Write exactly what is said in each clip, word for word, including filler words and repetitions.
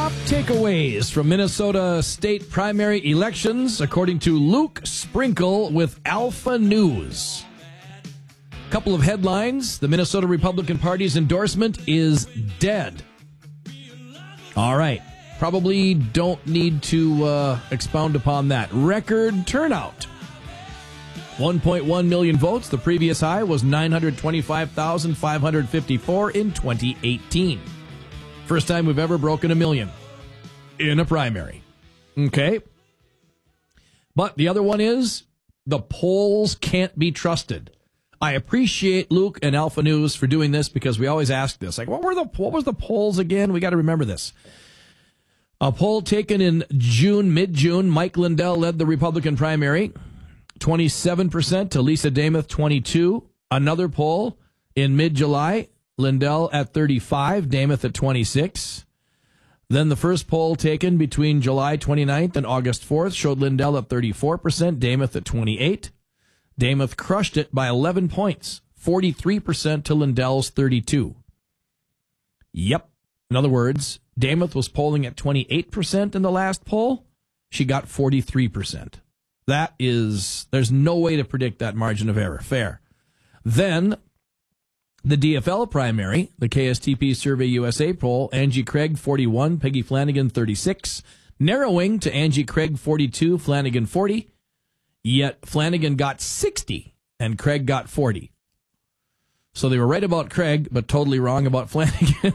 Top takeaways from Minnesota state primary elections, according to Luke Sprinkle with Alpha News. Couple of headlines. The Minnesota Republican Party's endorsement is dead. All right. Probably don't need to uh, expound upon that. Record turnout. one point one million votes. The previous high was nine hundred twenty-five thousand five hundred fifty-four in twenty eighteen. First time we've ever broken a million in a primary. Okay. But the other one is the polls can't be trusted. I appreciate Luke and Alpha News for doing this because we always ask this. Like, what were the what was the polls again? We got to remember this. A poll taken in June, mid-June, Mike Lindell led the Republican primary, twenty-seven percent to Lisa Demuth, twenty-two. Another poll in mid-July, Lindell at thirty-five, Demuth at twenty-six. Then the first poll taken between July twenty-ninth and August fourth showed Lindell at thirty-four percent, Demuth at twenty-eight. Demuth crushed it by eleven points, forty-three percent to Lindell's thirty-two. Yep. In other words, Demuth was polling at twenty-eight percent in the last poll. She got forty-three percent. That is, there's no way to predict that margin of error. Fair. Then, the D F L primary, the K S T P Survey U S A poll, Angie Craig, forty-one, Peggy Flanagan, thirty-six. Narrowing to Angie Craig, forty-two, Flanagan, forty. Yet Flanagan got sixty, and Craig got forty. So they were right about Craig, but totally wrong about Flanagan.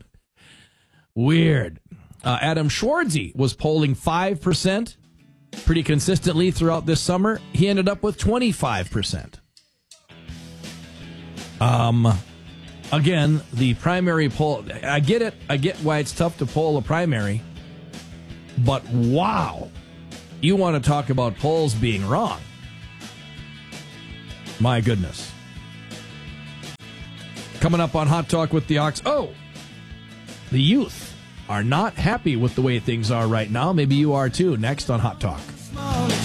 Weird. Uh, Adam Schwartzy was polling five percent pretty consistently throughout this summer. He ended up with twenty-five percent. Um, again, the primary poll, I get it. I get why it's tough to poll a primary. But wow, you want to talk about polls being wrong. My goodness. Coming up on Hot Talk with the Ox. Oh, the youth are not happy with the way things are right now. Maybe you are too. Next on Hot Talk.